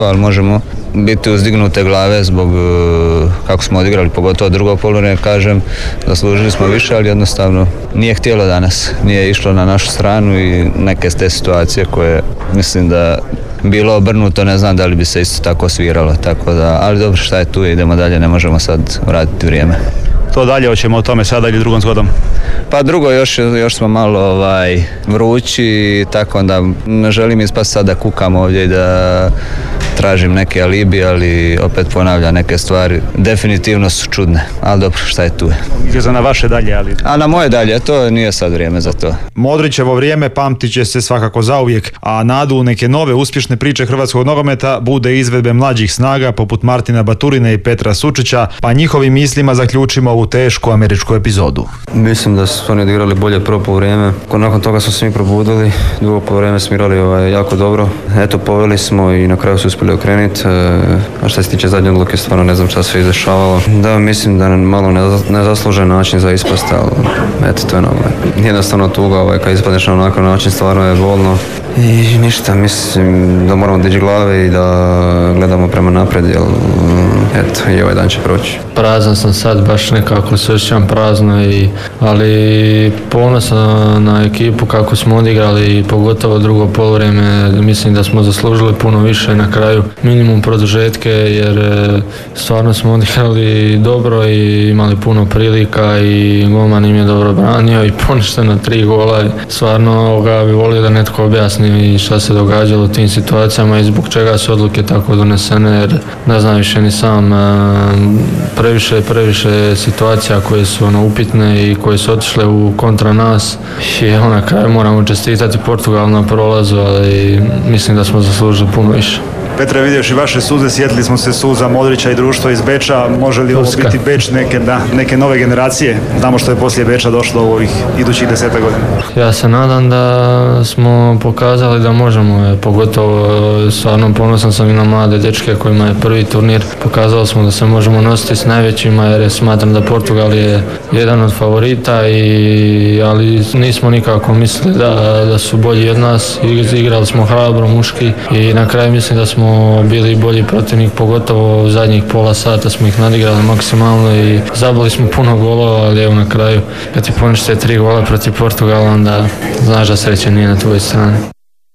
ali možemo biti uzdignute glave zbog kako smo odigrali, pogotovo drugo poluvrijeme, kažem, zaslužili smo više, ali jednostavno nije htjelo danas, nije išlo na našu stranu i neke ste situacije koje mislim da bilo obrnuto, ne znam da li bi se isto tako sviralo, tako da, ali dobro, šta je tu, idemo dalje, ne možemo sad vratiti vrijeme. To dalje, hoćemo o tome sada ili drugom zgodom? Pa drugo, još smo malo vrući, tako onda ne želim ispast sad da kukam ovdje i da tražim neke alibi, ali opet ponavljam neke stvari. Definitivno su čudne, ali dobro, šta je tu. Ide za na vaše dalje, ali... A na moje dalje, to nije sad vrijeme za to. Modrićevo vrijeme pamtit će se svakako zauvijek, a nadu u neke nove uspješne priče hrvatskog nogometa bude izvedbe mlađih snaga poput Martina Baturine i Petra Sučića, pa njihovim mislima zaključimo ovu tešku američku epizodu. Mislim da su oni odigrali bolje prvo poluvreme. Nakon toga smo se mi probudili, drugo poluvreme smo igrali jako dobro. Eto, poveli smo i na kraju su uspjeli okrenuti. A što se tiče zadnje odluke, stvarno ne znam šta se izdešavalo. Da, mislim da malo nezaslužen način za ispast, ali eto, to je nogomet. Jednostavno tuga, kad ispadneš na onakav način, stvarno je bolno. I ništa, mislim da moramo dići glave i da gledamo prema naprijed, jer eto, i ovaj dan će proći. Prazan sam sad, baš nekako se osjećam prazno, ali ponosan na ekipu kako smo odigrali, pogotovo drugo poluvrijeme. Mislim da smo zaslužili puno više na kraju, minimum produžetke, jer stvarno smo odigrali dobro i imali puno prilika i golman im je dobro branio i poništeno 3 gola. Stvarno bi volio da netko objasni i šta se događalo u tim situacijama i zbog čega su odluke tako donesene, jer ne znam više ni sam. Previše situacija koje su upitne i koje su otišle u kontra nas i na kraju moramo čestitati Portugal na prolazu, ali mislim da smo zaslužili puno više. Petre, vidjevši vaše suze, sjetili smo se suza Modrića i društva iz Beča. Može li ovo biti Beč neke nove generacije? Znamo što je poslije Beča došlo u ovih idućih 10 godina. Ja se nadam da smo pokazali da možemo, pogotovo stvarno ponosan sam i na mlade dečke kojima je prvi turnir. Pokazali smo da se možemo nositi s najvećima, jer smatram da Portugal je jedan od favorita, ali nismo nikako mislili da su bolji od nas. Igrali smo hrabro, muški i na kraju mislim da smo bili bolji protivnik, pogotovo u zadnjih pola sata smo ih nadigrali maksimalno i zabili smo puno golova, ali evo na kraju kad ti ponište 3 gola protiv Portugala, onda znaš da sreće nije na tvojoj strani.